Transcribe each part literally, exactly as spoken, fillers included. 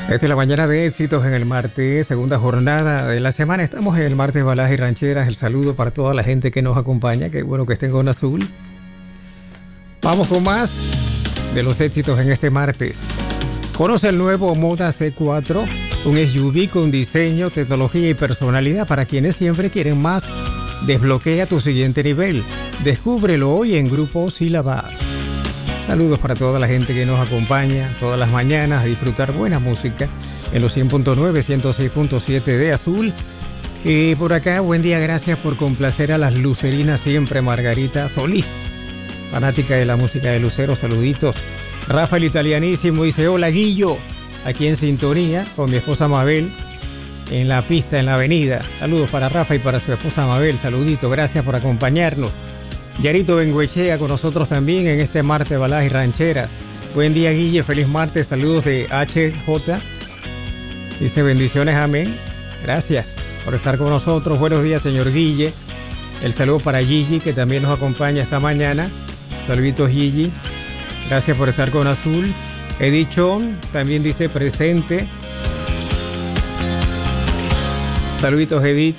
Desde la mañana de éxitos en el martes, segunda jornada de la semana. Estamos en el martes Baladas y Rancheras. El saludo para toda la gente que nos acompaña. Qué bueno que estén con Azul. Vamos con más de los éxitos en este martes. Conoce el nuevo Moda C cuatro, un S U V con diseño, tecnología y personalidad para quienes siempre quieren más. Desbloquea tu siguiente nivel. Descúbrelo hoy en Grupo Sílaba. Saludos para toda la gente que nos acompaña todas las mañanas a disfrutar buena música en los cien punto nueve, ciento seis punto siete de Azul. Y por acá, buen día, gracias por complacer a las lucerinas siempre. Margarita Solís, fanática de la música de Lucero, saluditos. Rafael Italianísimo dice: hola Guillo, aquí en sintonía con mi esposa Mabel en la pista, en la avenida. Saludos para Rafa y para su esposa Mabel, saludito, gracias por acompañarnos. Yarito Benguechea con nosotros también en este martes Baladas y Rancheras. Buen día Guille, feliz martes, saludos de H J. Dice bendiciones, amén. Gracias por estar con nosotros. Buenos días señor Guille. El saludo para Gigi que también nos acompaña esta mañana. Saluditos Gigi. Gracias por estar con Azul. Edith Chon también dice presente. Saluditos Edith.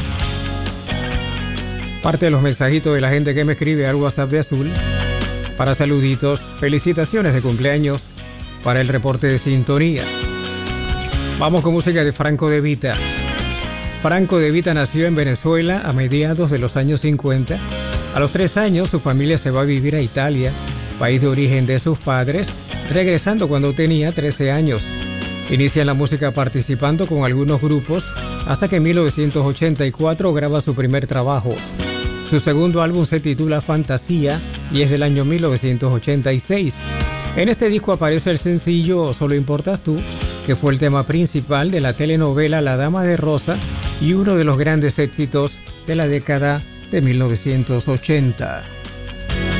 Parte de los mensajitos de la gente que me escribe al WhatsApp de Azul para saluditos, felicitaciones de cumpleaños para el reporte de sintonía. Vamos con música de Franco De Vita. Franco De Vita nació en Venezuela a mediados de los años cincuenta. A los tres años su familia se va a vivir a Italia, país de origen de sus padres, regresando cuando tenía trece años. Inicia en la música participando con algunos grupos hasta que en mil novecientos ochenta y cuatro graba su primer trabajo. Su segundo álbum se titula Fantasía y es del año mil novecientos ochenta y seis. En este disco aparece el sencillo Solo Importas Tú, que fue el tema principal de la telenovela La Dama de Rosa y uno de los grandes éxitos de la década de mil novecientos ochenta.